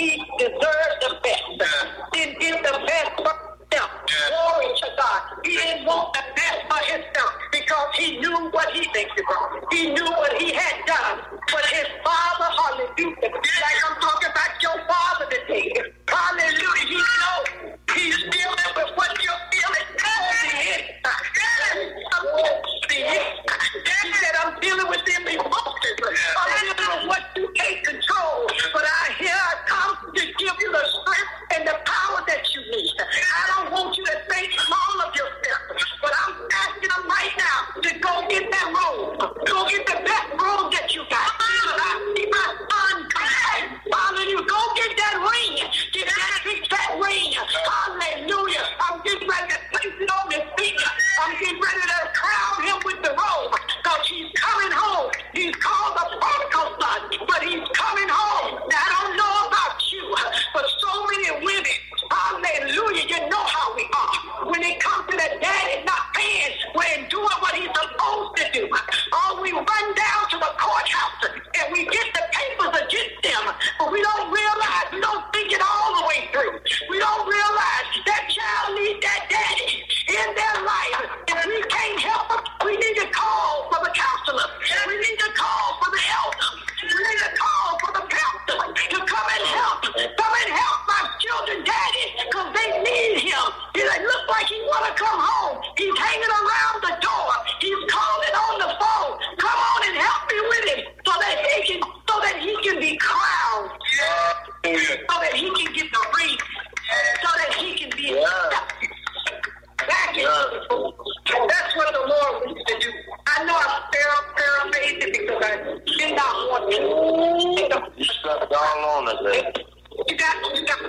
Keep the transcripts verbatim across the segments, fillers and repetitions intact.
he deserved the best. Didn't get the best for himself. Glory to God. He didn't want the best for himself because he knew what he thinks about. He knew what he had done. But his father, hallelujah, like I'm talking about your father today. Hallelujah. He knows he's dealing with what you're feeling on the inside. The inside. He said, I'm dealing with them emotions. I'm dealing with what you can't control. But I here I come to give you the strength and the power that you need. I don't want you to think small of yourself, but I'm asking them right now to go get that robe. Go get the best robe that you got. I see my son come. Hallelujah. Go get that ring. Get that big fat ring. Hallelujah. I'm getting ready to place it on his finger. I'm getting ready to crown him with the robe because he's coming home. He's called the prodigal son, but he's coming home. Now, I don't know about you, but so many women, hallelujah, you know how we are. When it comes to the daddy not paying, we're doing what he's supposed to do. Oh, we run down to the courthouse and we get the papers against them, but we don't realize, we don't think it all the way through. We don't realize that child needs that daddy in their life. If we can't help them, we need to call for the counselor. We need to call for the elder. We need to call for the pastor to come and help. Come and help my children, daddy, because they need him. He looks like he want to come home. He's hanging around the door. He's calling on the phone. Come on and help me with him so that he can, so that he can be crowned. Yeah. So that he can get the ring. So that he can be accepted. Back into the fold. That's what the Lord wants to do. I know I'm paraphrasing because I did not want to. You stepped all on us there. You got, you got,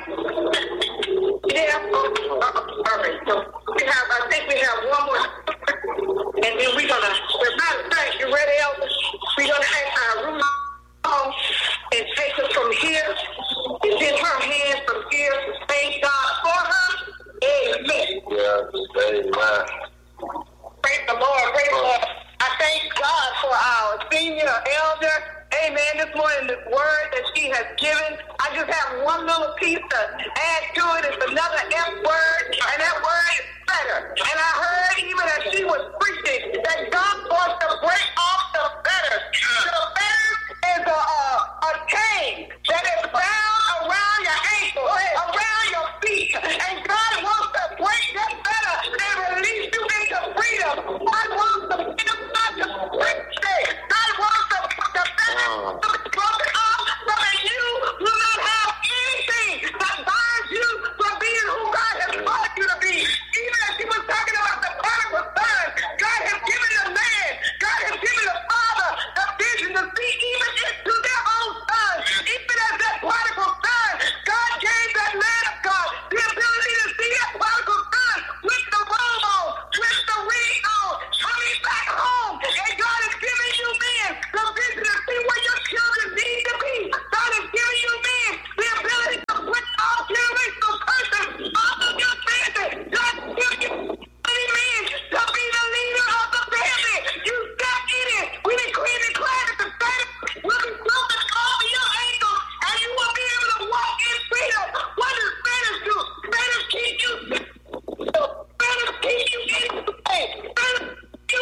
yeah, all right, so we have, I think we have one more, and then we're gonna, we're not, thank you, ready, Elvis? We're gonna ask our room home and take her from here, and in her hands from here, thank God for her, amen. Yeah, amen. Praise the Lord, praise the Lord. I thank God for our senior elder. Amen. This morning, the word that she has given, I just have one little piece to add to it. It's another F word, and that word is better. And I heard even as she was preaching that God wants to break off the better. The better is a, a, a chain that is bound around your ankle, around your feet. And God wants to break that better and release you into freedom. God wants to God to break it. God wants to the better to be broken off so that you will not have anything that binds you from being who God has called you to be. Even as he was talking about the prodigal son, God has given the man, God has given the father the vision to see even into their own son. Even as that prodigal son, God gave that man of God the ability to see that prodigal son with the robe on, with the ring on, coming back home. And God has given you men the vision to see where your children need to be. God has given you men the ability to put all generational curses off of your family. God has given you many men to be the leader of the family. You step in it. We decree and declare that the Satan will be broken off your ankles and you will be able to walk in freedom. What does Spanish do? Spanish keep you. Spanish keep you in the way. Spanish you.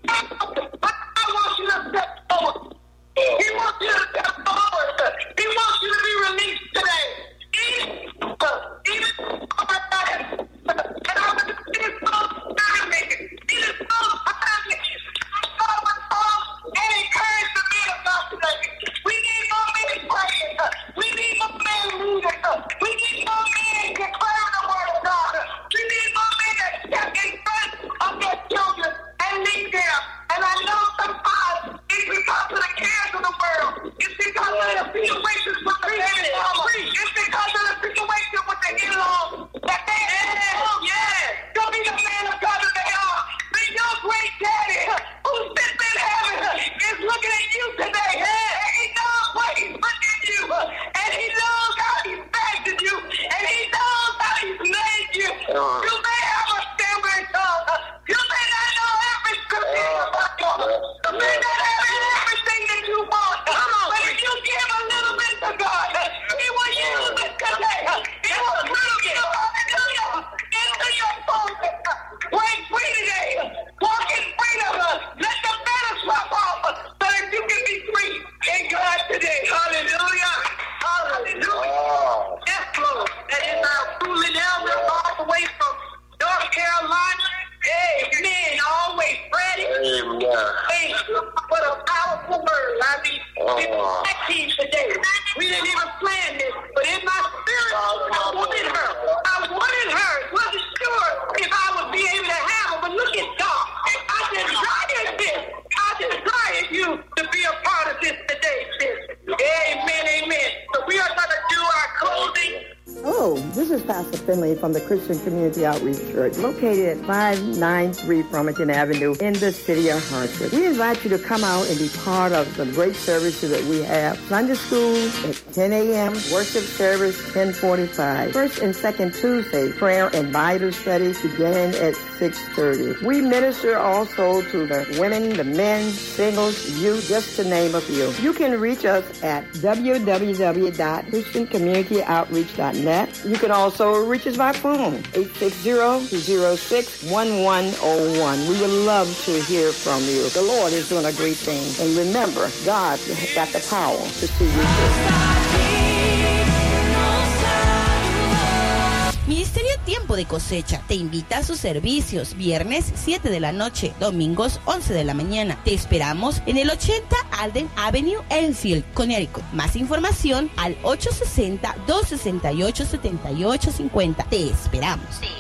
I want you to step forward. He wants you to step forward. He wants you to be released today. Even, even, oh my God. And I was it is so timing. It is so timing. So much hope and encourage the men of God today. We need more men praying. We need more men leaders. We need more men declaring the word of God. We need more men that step in front of their children and lead them. And I know sometimes it's because of the cares of the world. It's because of the situations with the family. It's because of the situation with the in-laws that they have. Yeah. Don't be the man of God that they are. But your great daddy who sits in heaven is looking at you today. And he knows what he's putting in you. And he knows how he's fashioned you. And he knows how he's made you. You may have a stammering tongue. You may not know every scripture about God. You may not have everything that you want. But if you give a little bit to God, he will This is Pastor Finley from the Christian Community Outreach Church, located at five ninety-three Farmington Avenue in the city of Hartford. We invite you to come out and be part of the great services that we have. Sunday school at ten a.m., worship service ten forty-five. First and second Tuesday, prayer and Bible studies beginning at six thirty. We minister also to the women, the men, singles, youth, just to name a few. You can reach us at w w w dot christian community outreach dot net. You can also reach us by phone, eight six zero, two zero six, one one zero one. We would love to hear from you. The Lord is doing a great thing. And remember, God has got the power to see you through. Ministerio Tiempo de Cosecha te invita a sus servicios viernes siete de la noche, domingos once de la mañana. Te esperamos en el ochenta Alden Avenue, Enfield, Connecticut. Más información al ocho sesenta, dos sesenta y ocho, setenta y ocho cincuenta. Te esperamos. Sí.